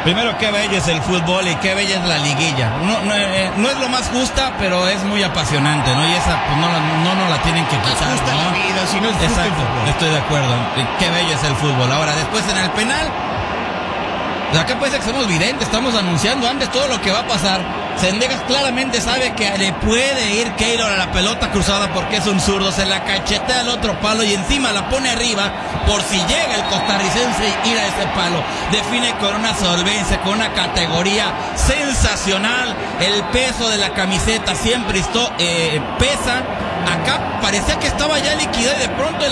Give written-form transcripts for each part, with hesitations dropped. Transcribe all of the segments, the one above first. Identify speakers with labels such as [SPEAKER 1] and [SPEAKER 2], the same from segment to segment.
[SPEAKER 1] Primero, qué bello es el fútbol y qué bella es la liguilla. No es lo más justa, pero es muy apasionante, ¿no? Y esa, pues no nos la tienen que quitar,
[SPEAKER 2] ¿no? La vida, si no es justo.
[SPEAKER 1] Exacto, estoy de acuerdo. Qué bello es el fútbol. Ahora, después en el penal, acá parece que somos videntes, estamos anunciando antes todo lo que va a pasar. Zendejas claramente sabe que le puede ir Keylor a la pelota cruzada porque es un zurdo, se la cachetea al otro palo y encima la pone arriba por si llega el costarricense y ir a ese palo. Define con una solvencia, con una categoría sensacional. El peso de la camiseta siempre pesa. Acá parecía que estaba ya liquidada y de pronto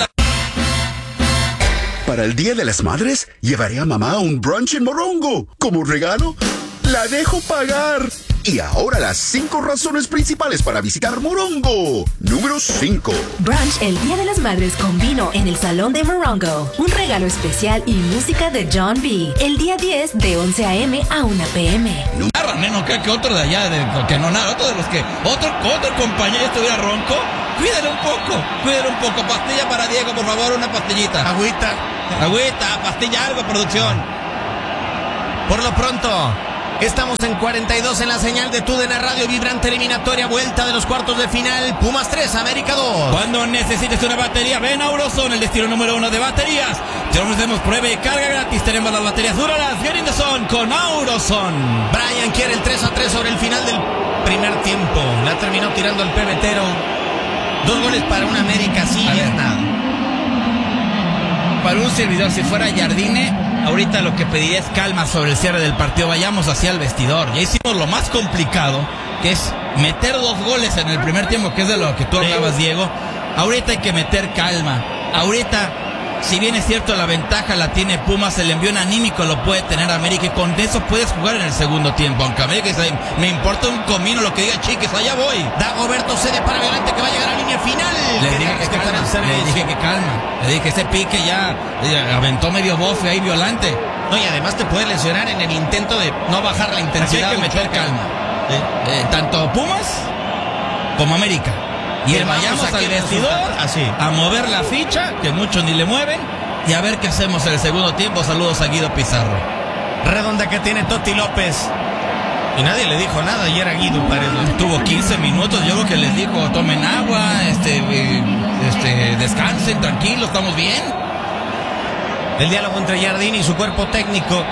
[SPEAKER 3] Para el Día de las Madres, llevaré a mamá a un brunch en Morongo. Como regalo, la dejo pagar. Y ahora las 5 razones principales para visitar Morongo. Número 5.
[SPEAKER 4] Brunch el Día de las Madres con vino en el Salón de Morongo. Un regalo especial y música de John B. El día 10 de 11 a.m. a 1 p.m.
[SPEAKER 1] No creo que otro de allá, que no nada, otro de los que otro compañero estuviera ronco. Cuídale un poco. Pastilla para Diego, por favor, una pastillita.
[SPEAKER 2] Agüita,
[SPEAKER 1] pastilla, algo, producción.
[SPEAKER 2] Por lo pronto, estamos en 42 en la señal de TUDN Radio, vibrante eliminatoria, vuelta de los cuartos de final. Pumas 3, América 2.
[SPEAKER 1] Cuando necesites una batería, ven a Auroson, el destino número 1 de baterías. Te ofrecemos prueba y carga gratis. Tenemos las baterías Duralas, Get in the Zone con Auroson.
[SPEAKER 2] Brian quiere el 3-3 sobre el final del primer tiempo. La terminó tirando el pebetero. 2 goles para un América, sí, es nada.
[SPEAKER 1] Para un servidor, si fuera Jardine, ahorita lo que pediría es calma sobre el cierre del partido. Vayamos hacia el vestidor. Ya hicimos lo más complicado, que es meter 2 goles en el primer tiempo, que es de lo que tú hablabas, Diego. Ahorita hay que meter calma. Ahorita, si bien es cierto la ventaja la tiene Pumas, el envío anímico lo puede tener América y con eso puedes jugar en el segundo tiempo. Aunque América dice, me importa un comino lo que diga Chiques, allá voy.
[SPEAKER 2] Dagoberto cede para Violante que va a llegar a la línea final.
[SPEAKER 1] Le dije que calma. Le dije ese pique ya aventó medio bofe ahí Violante.
[SPEAKER 2] No, y además te puede lesionar en el intento de no bajar la intensidad.
[SPEAKER 1] Así hay que meter calma. Tanto Pumas como América. Y vayamos al vestidor a mover la ficha, que muchos ni le mueven, y a ver qué hacemos en el segundo tiempo. Saludos a Guido Pizarro.
[SPEAKER 2] Redonda que tiene Totti López. Y nadie le dijo nada, y era Guido, parece.
[SPEAKER 1] Tuvo 15 minutos, yo creo que les dijo, tomen agua, descansen, tranquilos, estamos bien.
[SPEAKER 2] El diálogo entre Jardín y su cuerpo técnico.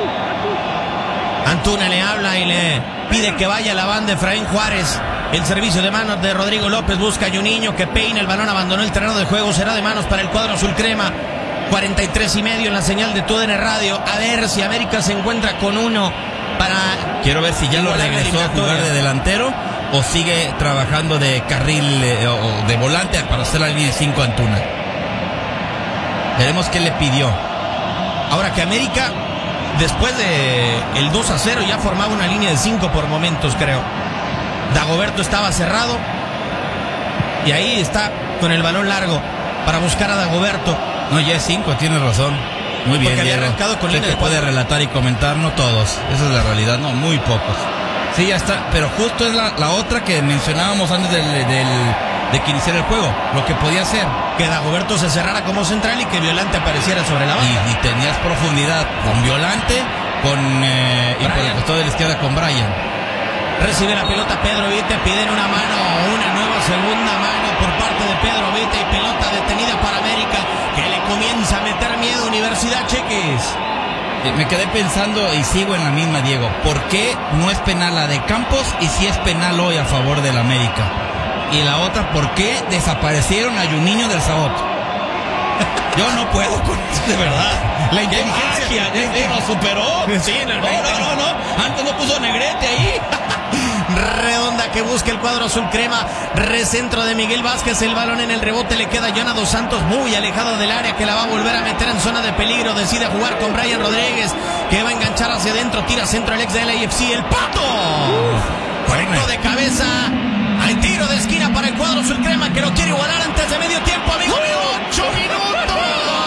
[SPEAKER 2] Antuna le habla y le pide que vaya a la banda de Efraín Juárez. El servicio de manos de Rodrigo López busca a Juninho que peina el balón, abandonó el terreno de juego, será de manos para el cuadro azul crema. 43:30 en la señal de TUDN Radio. A ver si América se encuentra con uno para...
[SPEAKER 1] Quiero ver si ya lo regresó a jugar de delantero o sigue trabajando de carril o de volante para hacer la línea de 5 Antuna. Veremos qué le pidió.
[SPEAKER 2] Ahora que América, después de el 2-0, ya formaba una línea de 5 por momentos, creo. Dagoberto estaba cerrado y ahí está con el balón largo para buscar a Dagoberto.
[SPEAKER 1] No, ya es 5, tienes razón. Muy bien,
[SPEAKER 2] porque
[SPEAKER 1] Diego.
[SPEAKER 2] había arrancado con línea de
[SPEAKER 1] puede relatar y comentar, no todos. Esa es la realidad, no, muy pocos. Sí, ya está, pero justo es la otra que mencionábamos antes de que iniciara el juego. Lo que podía hacer.
[SPEAKER 2] Que Dagoberto se cerrara como central y que Violante apareciera sobre la banda.
[SPEAKER 1] Y tenías profundidad con Violante, y por el costado de la izquierda con Brian.
[SPEAKER 2] Recibe la pelota Pedro Vite, piden una nueva segunda mano por parte de Pedro Vite y pelota detenida para América, que le comienza a meter miedo Universidad Chiquis.
[SPEAKER 1] Me quedé pensando y sigo en la misma, Diego. ¿Por qué no es penal la de Campos y si es penal hoy a favor del América? Y la otra, ¿por qué desaparecieron a Juninho del Sabot? Yo no puedo con eso, de verdad.
[SPEAKER 2] La inteligencia
[SPEAKER 1] nos superó.
[SPEAKER 2] Sí, en el
[SPEAKER 1] no. Antes no puso Negrete ahí.
[SPEAKER 2] Redonda que busca el cuadro azul crema. Recentro de Miguel Vázquez. El balón en el rebote le queda a Jonah Dos Santos, muy alejado del área, que la va a volver a meter en zona de peligro. Decide jugar con Brian Rodríguez, que va a enganchar hacia adentro. Tira centro el ex de LAFC, el Pato. Cuerpo de cabeza. Al tiro de esquina para el cuadro azul crema, que lo quiere igualar antes de medio tiempo, amigo mío. 8 minutos.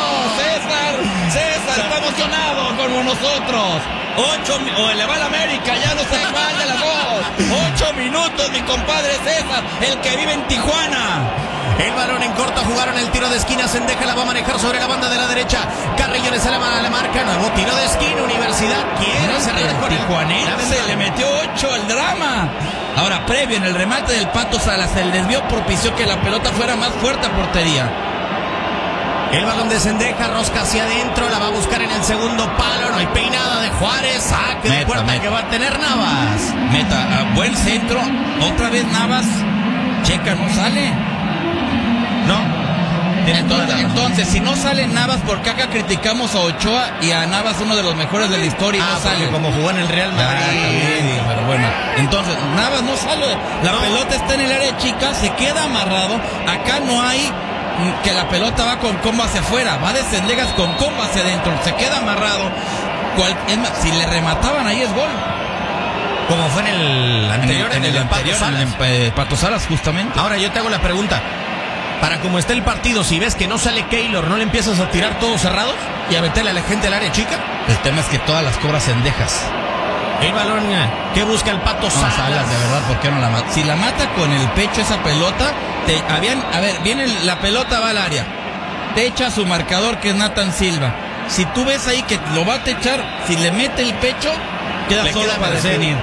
[SPEAKER 1] César está emocionado como nosotros. 8, le va a la América, ya no se vaya la voz. 8 minutos, mi compadre César, el que vive en Tijuana.
[SPEAKER 2] El balón Balón en corto, jugaron el tiro de esquina. Sendeja la va a manejar sobre la banda de la derecha. Carrillo le sale a la marca. Nuevo tiro de esquina. Universidad quiere cerrar con el
[SPEAKER 1] Tijuanense. Le metió 8 al drama. Ahora, previo en el remate del Pato Salas, el desvío propició que la pelota fuera más fuerte a portería.
[SPEAKER 2] El balón de Sendeja, rosca hacia adentro, la va a buscar en el segundo palo, no hay peinada de Juárez, saque de puerta que va a tener Navas.
[SPEAKER 1] Buen centro, otra vez Navas, checa, no sale.
[SPEAKER 2] No.
[SPEAKER 1] Entonces, si no sale Navas, porque acá criticamos a Ochoa y a Navas, uno de los mejores de la historia, y no sale.
[SPEAKER 2] Como jugó en el Real Madrid.
[SPEAKER 1] Pero bueno, entonces, Navas no sale, la pelota está en el área chica, se queda amarrado, acá no hay que la pelota va con combo hacia afuera, va de Sendejas con combo hacia adentro, se queda amarrado. Si le remataban ahí es gol.
[SPEAKER 2] Como fue en el anterior,
[SPEAKER 1] en el Pato Salas, justamente.
[SPEAKER 2] Ahora yo te hago la pregunta. Para como está el partido, si ves que no sale Keylor, ¿no le empiezas a tirar todos cerrados y a meterle a la gente al área chica?
[SPEAKER 1] El tema es que todas las cobras Sendejas.
[SPEAKER 2] El balón que busca el Pato Salas.
[SPEAKER 1] Salas, de verdad, ¿por qué no la mata? Si la mata con el pecho esa pelota, viene la pelota, va al área. Te echa su marcador, que es Nathan Silva. Si tú ves ahí que lo va a techar, si le mete el pecho, queda solo para definir.